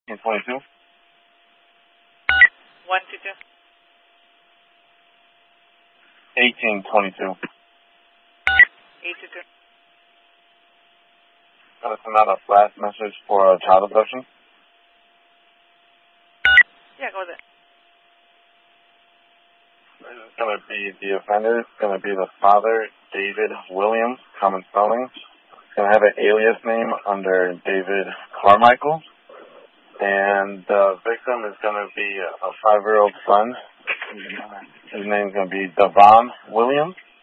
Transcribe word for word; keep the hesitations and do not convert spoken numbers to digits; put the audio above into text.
eighteen twenty-two. one two two. eighteen twenty-two. eight two two. Gonna send out a flash message for a child abduction. Yeah, go with it. It's gonna be the offender. It's gonna be the father, David Williams, common spelling. It's gonna have an alias name under David Carmichael. And the victim is gonna be a five-year-old son. His name's gonna be Devon Williams.